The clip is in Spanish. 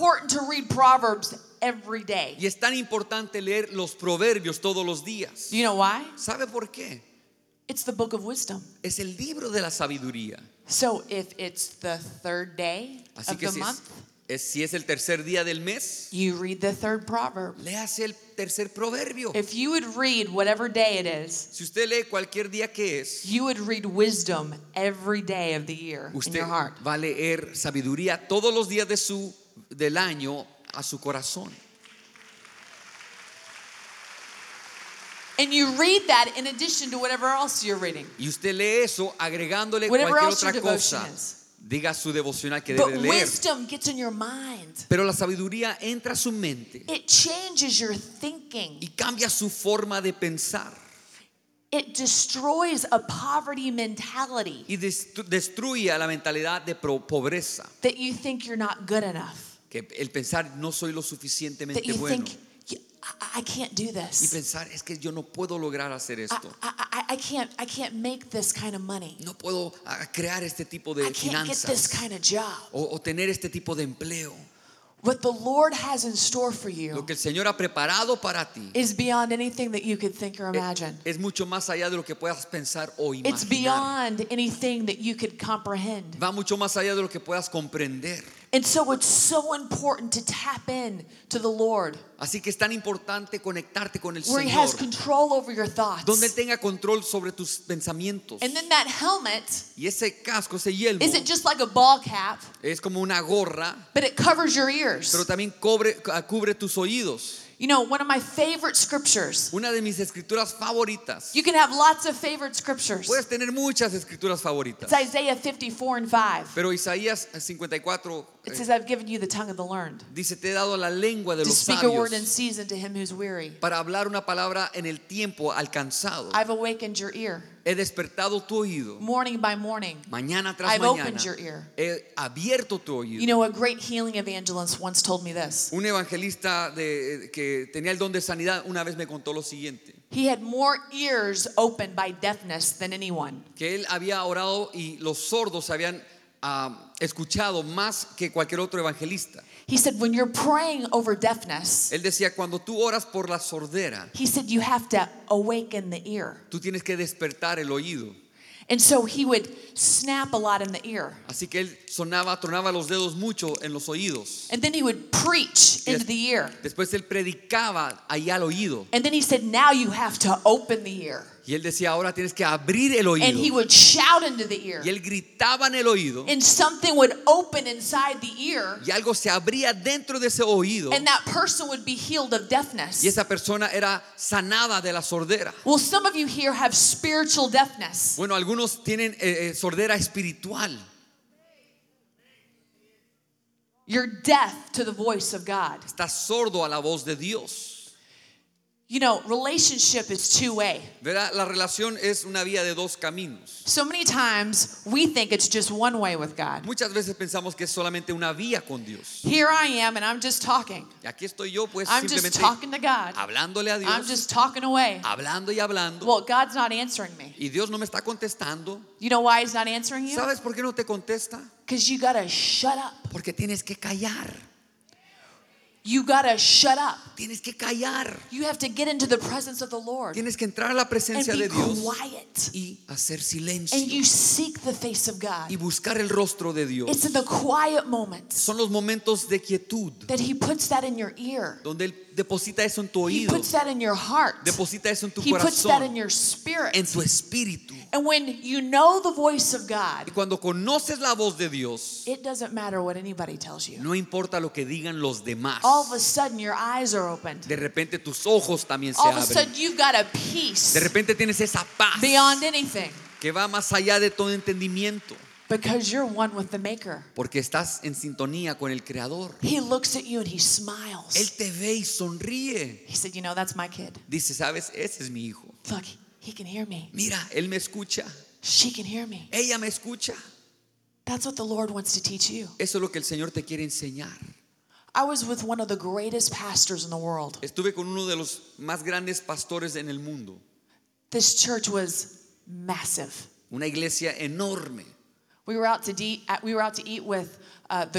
important to read Proverbs every day. Y es tan importante leer los proverbios todos los días. Do you know why? ¿Sabe por qué? It's the book of wisdom. Es el libro de la sabiduría. So if it's the third day Así of que the month, si es el tercer día del mes, you read the third proverb. léase el tercer proverbio. If you would read whatever day it is, Si usted lee cualquier día que es, you would read wisdom every day of the year in usted your heart. va a leer sabiduría todos los días del año a su corazón. And you read that in addition to whatever else you're reading. Y usted lee eso agregándole Whatever cualquier else your otra devotion cosa. is. Diga su devocional que But debe leer. wisdom gets in your mind. Pero la sabiduría entra a su mente It changes your thinking. y cambia su forma de pensar. It destroys a poverty mentality Y destruye la mentalidad de pobreza. that you think you're not good enough. Que el pensar no soy lo That suficientemente you bueno. think, I can't do Y this. pensar es que yo no puedo lograr hacer esto. I can't make this kind of money. No puedo crear este tipo de I can't get this finanzas kind of job. o tener este tipo de empleo. What the Lord has in store for Lo you que el Señor ha preparado para ti is beyond anything that you could think or imagine. es mucho más allá de lo que puedas pensar o It's imaginar. beyond anything that you could comprehend. Va mucho más allá de lo que puedas comprender. And so it's so important to tap in to the Lord, Así que es tan importante conectarte con el where He has Señor, control over your thoughts. donde Él tenga control sobre tus pensamientos. And then that helmet Y ese casco, ese yelmo, isn't just like a ball cap, es como una gorra, but it covers your ears. pero también cubre tus oídos. You know, one of my favorite scriptures. Una de mis escrituras favoritas. You can have lots of favorite scriptures. Puedes tener muchas escrituras favoritas, It's Isaiah 54:5. pero Isaías 54 It says, I've given you the tongue of the learned, dice: te he dado la lengua de to los speak a word in sabios season to him who's weary. para hablar una palabra en el tiempo alcanzado. I've awakened your ear. He despertado tu oído. Morning by morning, Mañana tras I've mañana opened your ear. he abierto tu oído. You know, a great healing evangelist once told me this. Un evangelista que tenía el don de sanidad una vez me contó lo siguiente: He had more ears opened by deafness than anyone. que él había orado y los sordos habían escuchado más que cualquier otro evangelista. He said, when you're praying over deafness, Él decía: cuando tú oras por la sordera, he said, you have to awaken the ear. tú tienes que despertar el oído. And so he would snap a lot in the ear. Así que él tronaba los dedos mucho en los oídos. And then he would preach into the ear. Después él predicaba allá al oído. And then he said, now you have to open the ear. Y él decía: ahora tienes que abrir el And he oído. would shout into the ear. Y él gritaba en el oído. And something would open inside the ear. Y algo se abría dentro de ese oído. And that person would be healed of deafness. Y esa persona era sanada de la sordera. Well, some of you here have spiritual deafness. Bueno, algunos tienen sordera espiritual. You're deaf to the voice of God. Estás sordo a la voz de Dios. You know, relationship is two-way. ¿Verdad? La relación es una vía de dos caminos. So many times we think it's just one way with God. Muchas veces pensamos que es solamente una vía con Dios. Here I am and I'm just talking. Y aquí estoy yo, pues, I'm just simplemente talking to God. hablándole a I'm Dios, just talking away. hablando y hablando. Well, God's not answering me. Y Dios no me está contestando. You know why He's not answering you? ¿Sabes por qué no te contesta? Because you gotta shut up. Porque tienes que callar. You gotta shut up. Tienes que callar. You have to get into the presence of the Lord Tienes que entrar a la and presencia be de Dios quiet. y hacer And silencio you seek the face of God. y buscar el rostro de Dios. It's in the quiet moments Son los momentos de quietud that He puts that in your ear. donde Él deposita eso en tu He oído, puts that in your heart. deposita eso en tu He puts that in corazón, your spirit. en tu espíritu. And when you know the voice of God, Y cuando conoces la voz de Dios, it doesn't matter what anybody tells you. no importa lo que digan los demás. All of a sudden your eyes are opened. De repente tus ojos también se All of a abren. sudden you've got a peace De repente tienes esa paz beyond anything que va más allá de todo entendimiento, because you're one with the Maker. porque estás en sintonía con el Creador. He looks at you and He Él smiles. te ve y sonríe. He said, you know, that's my kid. Dice: ¿sabes? Ese es mi hijo. Look, he can hear me. Mira, él me escucha. She can hear me. Ella me escucha. That's what the Lord wants to teach you. Eso es lo que el Señor te quiere enseñar. I was with one of the greatest pastors in the world. Estuve con uno de los más grandes pastores en el mundo. This church was massive. Una iglesia enorme. We were out to eat with the